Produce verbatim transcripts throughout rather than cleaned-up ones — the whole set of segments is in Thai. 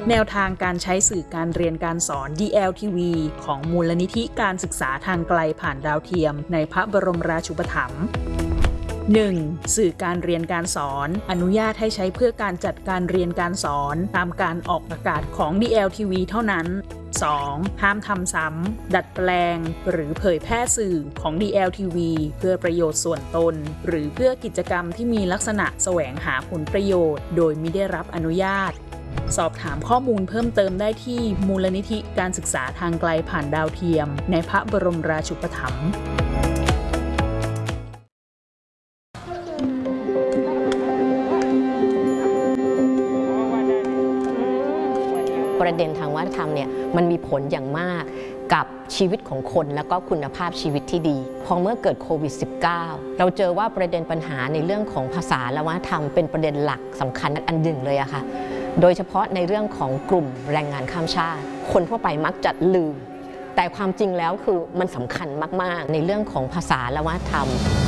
แนวทางการใช้สื่อการเรียนการสอน ดี แอล ที วี ของมูลนิธิการศึกษาทางไกลผ่านดาวเทียมในพระบรมราชูปถัมภ์ หนึ่ง. สื่อการเรียนการสอนอนุญาตให้ใช้เพื่อการจัดการเรียนการสอนตามการออกอากาศของ ดี แอล ที วี เท่านั้น สอง. ห้ามทำซ้ำดัดแปลงหรือเผยแพร่สื่อของ ดี แอล ที วี เพื่อประโยชน์ส่วนตนหรือเพื่อกิจกรรมที่มีลักษณะแสวงหาผลประโยชน์โดยมิได้รับอนุญาตสอบถามข้อมูลเพิ่มเติมได้ที่มูลนิธิการศึกษาทางไกลผ่านดาวเทียมในพระบรมราชูปถัมภ์ประเด็นทางวัฒนธรรมเนี่ยมันมีผลอย่างมากกับชีวิตของคนและก็คุณภาพชีวิตที่ดีพอเมื่อเกิดโควิด สิบเก้า เราเจอว่าประเด็นปัญหาในเรื่องของภาษาและวัฒนธรรมเป็นประเด็นหลักสำคัญอันหนึ่งเลยอะค่ะโดยเฉพาะในเรื่องของกลุ่มแรงงานข้ามชาติคนทั่วไปมักจะลืมแต่ความจริงแล้วคือมันสำคัญมากๆในเรื่องของภาษาและวัฒนธรรม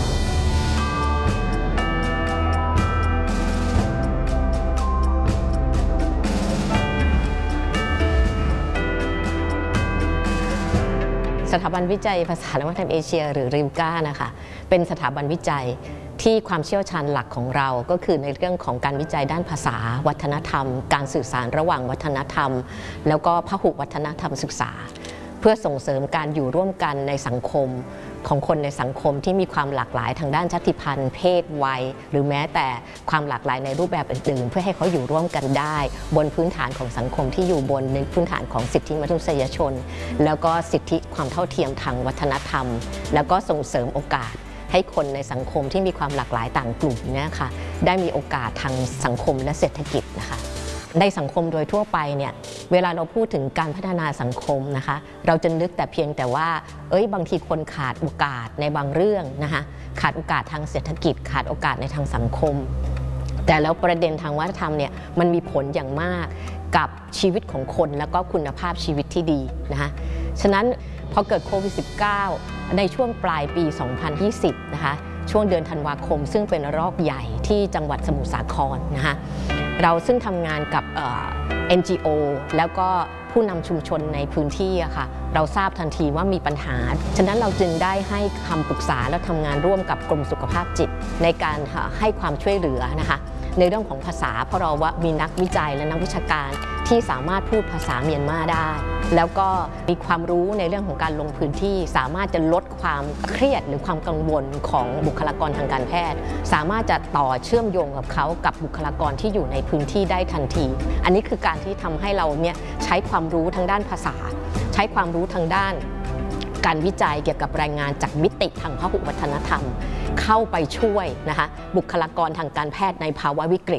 สถาบันวิจัยภาษาและวัฒนธรรมเอเชียหรือริวก้านะคะเป็นสถาบันวิจัยที่ความเชี่ยวชาญหลักของเราก็คือในเรื่องของการวิจัยด้านภาษาวัฒนธรรมการสื่อสารระหว่างวัฒนธรรมแล้วก็พหุวัฒนธรรมศึกษาเพื่อส่งเสริมการอยู่ร่วมกันในสังคมของคนในสังคมที่มีความหลากหลายทางด้านชาติพันธุ์เพศวัยหรือแม้แต่ความหลากหลายในรูปแบบอื่นๆเพื่อให้เขาอยู่ร่วมกันได้บนพื้นฐานของสังคมที่อยู่บนในพื้นฐานของสิทธิมนุษยชนแล้วก็สิทธิความเท่าเทียมทางวัฒนธรรมแล้วก็ส่งเสริมโอกาสให้คนในสังคมที่มีความหลากหลายต่างกลุ่มเนี่ยค่ะได้มีโอกาสทางสังคมและเศรษฐกิจนะคะในสังคมโดยทั่วไปเนี่ยเวลาเราพูดถึงการพัฒนาสังคมนะคะเราจะนึกแต่เพียงแต่ว่าเอ้ยบางทีคนขาดโอกาสในบางเรื่องนะคะขาดโอกาสทางเศรษฐกิจขาดโอกาสในทางสังคมแต่แล้วประเด็นทางวัฒนธรรมเนี่ยมันมีผลอย่างมากกับชีวิตของคนแล้วก็คุณภาพชีวิตที่ดีนะคะฉะนั้นพอเกิดโควิด สิบเก้า ในช่วงปลายปี สองพันยี่สิบ นะคะช่วงเดือนธันวาคมซึ่งเป็นระลอกใหญ่ที่จังหวัดสมุทรสาครนะคะเราซึ่งทำงานกับ เอ็น จี โอ แล้วก็ผู้นำชุมชนในพื้นที่อะค่ะเราทราบทันทีว่ามีปัญหาฉะนั้นเราจึงได้ให้คำปรึกษาและทำงานร่วมกับกรมสุขภาพจิตในการให้ความช่วยเหลือนะคะในเรื่องของภาษาเพราะเราว่ามีนักวิจัยและนักวิชาการที่สามารถพูดภาษาเมียนมาได้แล้วก็มีความรู้ในเรื่องของการลงพื้นที่สามารถจะลดความเครียดหรือความกังวลของบุคลากรทางการแพทย์สามารถจะต่อเชื่อมโยงกับเขากับบุคลากรที่อยู่ในพื้นที่ได้ทันทีอันนี้คือการที่ทำให้เราเนี่ยใช้ความรู้ทางด้านภาษาใช้ความรู้ทางด้านการวิจัยเกี่ยวกับแรงงานจากมิติทางพหุวัฒนธรรมเข้าไปช่วยนะคะบุคลากรทางการแพทย์ในภาวะวิกฤต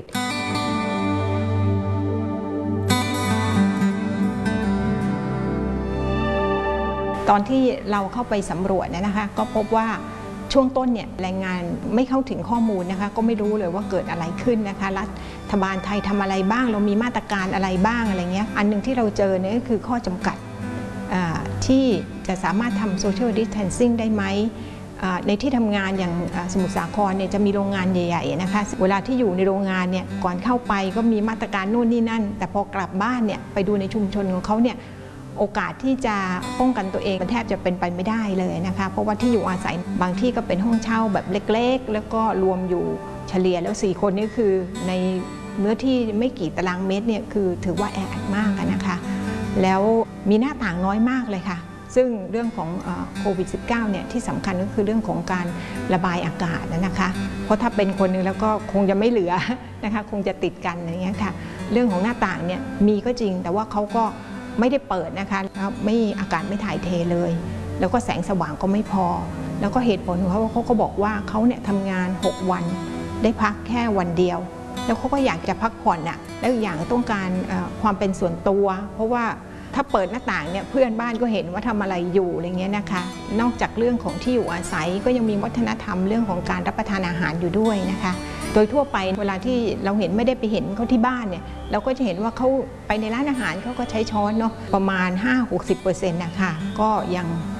ตอนที่เราเข้าไปสำรวจเนี่ยนะคะก็พบว่าช่วงต้นเนี่ยแรงงานไม่เข้าถึงข้อมูลนะคะก็ไม่รู้เลยว่าเกิดอะไรขึ้นนะคะรัฐบาลไทยทำอะไรบ้างเรามีมาตรการอะไรบ้างอะไรเงี้ยอันนึงที่เราเจอเนี่ยก็คือข้อจำกัดที่จะสามารถทำ social distancing ได้ไหมในที่ทำงานอย่างสมุทรสาครเนี่ยจะมีโรงงานใหญ่ๆนะคะเวลาที่อยู่ในโรงงานเนี่ยก่อนเข้าไปก็มีมาตรการนู่นนี่นั่นแต่พอกลับบ้านเนี่ยไปดูในชุมชนของเขาเนี่ยโอกาสที่จะป้องกันตัวเองมันแทบจะเป็นไปไม่ได้เลยนะคะเพราะว่าที่อยู่อาศัยบางที่ก็เป็นห้องเช่าแบบเล็กๆแล้วก็รวมอยู่เฉลี่ยแล้วสี่คนนี่คือในเนื้อที่ไม่กี่ตารางเมตรเนี่ยคือถือว่าแออัดมากนะคะแล้วมีหน้าต่างน้อยมากเลยค่ะซึ่งเรื่องของโควิด สิบเก้า เนี่ยที่สำคัญก็คือเรื่องของการระบายอากาศนะคะเพราะถ้าเป็นคนนึงแล้วก็คงจะไม่เหลือนะคะคงจะติดกันอย่างเงี้ยค่ะเรื่องของหน้าต่างเนี่ยมีก็จริงแต่ว่าเขาก็ไม่ได้เปิดนะคะไม่อากาศไม่ถ่ายเทเลยแล้วก็แสงสว่างก็ไม่พอแล้วก็เหตุผลของเขาเขาก็บอกว่าเขาเนี่ยทำงานหกวันได้พักแค่วันเดียวแล้วเขาก็อยากจะพักผ่อนน่ะแล้วอีกอย่างต้องการความเป็นส่วนตัวเพราะว่าถ้าเปิดหน้าต่างเนี่ยเพื่อนบ้านก็เห็นว่าทำอะไรอยู่อะไรเงี้ยนะคะนอกจากเรื่องของที่อยู่อาศัยก็ยังมีวัฒนธรรมเรื่องของการรับประทานอาหารอยู่ด้วยนะคะโดยทั่วไปเวลาที่เราเห็นไม่ได้ไปเห็นเขาที่บ้านเนี่ยเราก็จะเห็นว่าเขาไปในร้านอาหารเขาก็ใช้ช้อนเนาะประมาณ ห้าถึงหกสิบเปอร์เซ็นต์ นะคะก็ยัง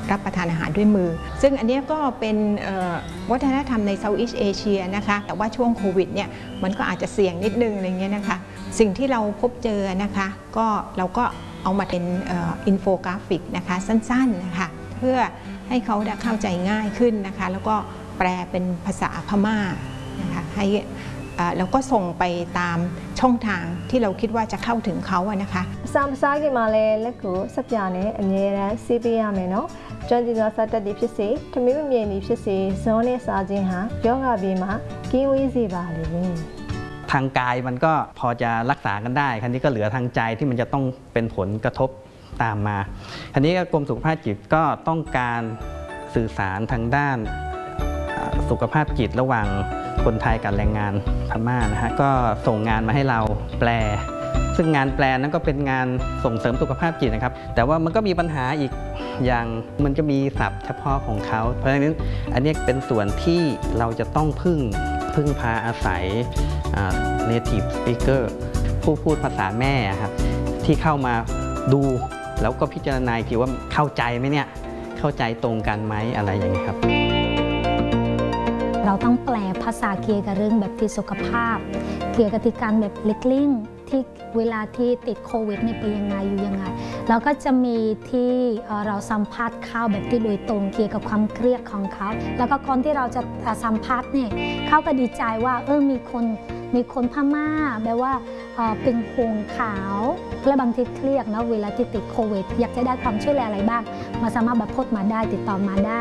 รับประทานอาหารด้วยมือซึ่งอันนี้ก็เป็นวัฒนธรรมในเซาท์อีสต์เอเชียนะคะแต่ว่าช่วงโควิดเนี่ยมันก็อาจจะเสี่ยงนิดนึงอะไรเงี้ยนะคะสิ่งที่เราพบเจอนะคะก็เราก็เอามาเป็นอินโฟกราฟิกนะคะสั้นๆนะคะเพื่อให้เขาได้เข้าใจง่ายขึ้นนะคะแล้วก็แปลเป็นภาษาพม่านะคะให้แล้วก็ส่งไปตามช่องทางที่เราคิดว่าจะเข้าถึงเขาอะนะคะစာမစားခင်မှာလည်းလက်ကိုစက်ပြနဲ့အမြဲတမ်းဆေးပေးရမယ်နော်။ကျွမ်းကျင်သောစက်တက်တွေဖြစ်စေထမင်းမမြင်တွေဖြစ်စေဇွန်နဲ့စားခြင်းဟာယောဂပြေမှာကင်းဝေးစေပါလိမ့်မယ်ทางกายมันก็พอจะรักษากันได้คราวนี้ก็เหลือทางใจที่มันจะต้องเป็นผลกระทบตามมาคราวนี้กรมสุขภาพจิตก็ต้องการสื่อสารทางด้านสุขภาพจิตระหว่างคนไทยกับแรงงานพม่านะฮะก็ส่งงานมาให้เราแปลซึ่งงานแปลนั้นก็เป็นงานส่งเสริมสุขภาพจิตนะครับแต่ว่ามันก็มีปัญหาอีกอย่างมันก็มีศัพท์เฉพาะของเขาเพราะฉะนั้นอันนี้เป็นส่วนที่เราจะต้องพึ่งพึ่งพาอาศัย native speaker ผู้พูดภาษาแม่ครับที่เข้ามาดูแล้วก็พิจารณาอีกทีว่าเข้าใจไหมเนี่ยเข้าใจตรงกันไหมอะไรอย่างนี้ครับเราต้องแปลภาษาเกี่ยวกับเรื่องแบบที่สุขภาพเกี่ยวกับที่การแบบเล็กเล่งที่เวลาที่ติดโควิดเนี่ยเป็นยังไงอยู่ยังไงแล้วก็จะมีที่เราสัมภาษณ์เขาแบบที่โดยตรงเกี่ยวกับความเครียดของเขาแล้วก็ก่อนที่เราจะสัมภาษณ์เนี่ยเขาก็ดีใจว่าเออมีคนมีคนพม่าแบบว่าเป็นห่วงเขาและบางทีเครียดนะเวลาที่ติดโควิดอยากจะได้ความช่วยเหลืออะไรบ้างมาสามารถแบบพูดมาได้ติดต่อมาได้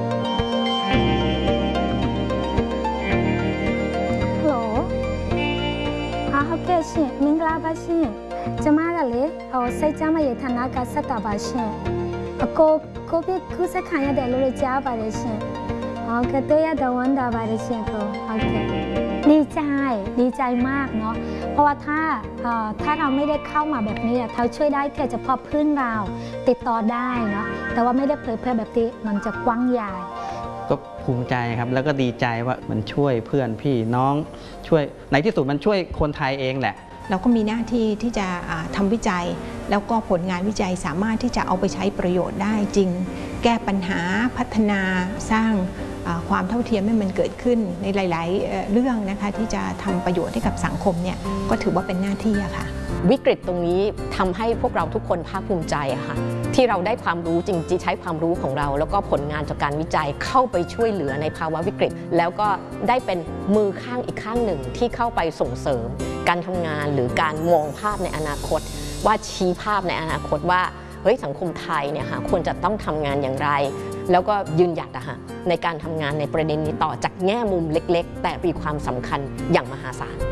ဟုတ်ကဲ့ရှင်မင်္ဂလာပါရှင်ကျမကလေဟိုစိတ်ကြမ်းမရေဌာနကဆက်တာပါရှင်အကိုကိုပြခုစက်ခံရတယ်လို့ကြားပါတယ်ရှင်ဟုတ်ကဲ့တွေ့ရတဲ့ဝန်တာပါတယ်ရှင်ကိုဟုတ်ကဲ့ดีใจดีใจมากเนาะเพราะว่าถ้าถ้าเราไม่ได้เข้ามาแบบนี้เราช่วยได้แค่เฉพาะเพื่อนเราติดต่อได้เนาะแต่ว่าไม่ได้เผยแพร่แบบที่มันจะกว้างใหญ่ก็ภูมิใจครับแล้วก็ดีใจว่ามันช่วยเพื่อนพี่น้องช่วยในที่สุดมันช่วยคนไทยเองแหละเราก็มีหน้าที่ที่จะทำวิจัยแล้วก็ผลงานวิจัยสามารถที่จะเอาไปใช้ประโยชน์ได้จริงแก้ปัญหาพัฒนาสร้างความเท่าเทียมให้มันเกิดขึ้นในหลายๆเรื่องนะคะที่จะทำประโยชน์ให้กับสังคมเนี่ยก็ถือว่าเป็นหน้าที่อะค่ะวิกฤตตรงนี้ทำให้พวกเราทุกคนภาคภูมิใจอะค่ะที่เราได้ความรู้จริงๆใช้ความรู้ของเราแล้วก็ผลงานจากการวิจัยเข้าไปช่วยเหลือในภาวะวิกฤตแล้วก็ได้เป็นมือข้างอีกข้างหนึ่งที่เข้าไปส่งเสริมการทำงานหรือการมองภาพในอนาคตว่าชี้ภาพในอนาคตว่าเฮ้ยสังคมไทยเนี่ยค่ะควรจะต้องทำงานอย่างไรแล้วก็ยืนหยัดอะค่ะในการทำงานในประเด็นนี้ต่อจากแง่มุมเล็กๆแต่มีความสำคัญอย่างมหาศาล